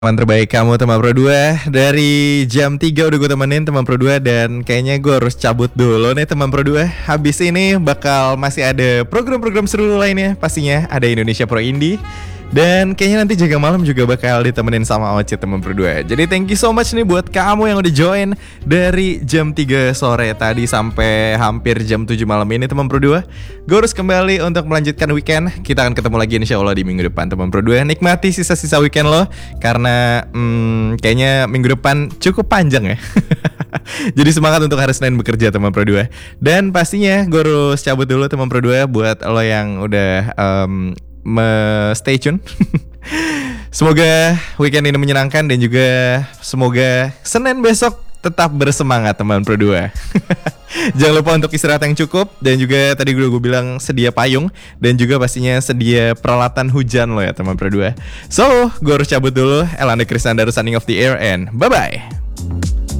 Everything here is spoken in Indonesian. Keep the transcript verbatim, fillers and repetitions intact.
Teman terbaik kamu teman Pro dua. Dari jam tiga udah gue temenin teman Pro dua. Dan kayaknya gue harus cabut dulu nih teman Pro dua. Habis ini bakal masih ada program-program seru lainnya. Pastinya ada Indonesia Pro Indie. Dan kayaknya nanti jaga malam juga bakal ditemenin sama Oce teman Pro dua. Jadi thank you so much nih buat kamu yang udah join dari jam tiga sore tadi sampai hampir jam tujuh malam ini teman Pro dua. Gue harus kembali untuk melanjutkan weekend. Kita akan ketemu lagi insya Allah di minggu depan teman Pro dua. Nikmati sisa-sisa weekend lo. Karena hmm, kayaknya minggu depan cukup panjang ya. Jadi semangat untuk hari Senin bekerja teman Pro dua. Dan pastinya gue harus cabut dulu teman Pro dua. Buat lo yang udah um, Me stay tune. Semoga weekend ini menyenangkan dan juga semoga Senin besok tetap bersemangat teman Pro dua. Jangan lupa untuk istirahat yang cukup. Dan juga tadi gue, gue bilang sedia payung. Dan juga pastinya sedia peralatan hujan lo ya teman Pro dua. So, gue harus cabut dulu. Elanda Krisnandar signing off the air and bye-bye.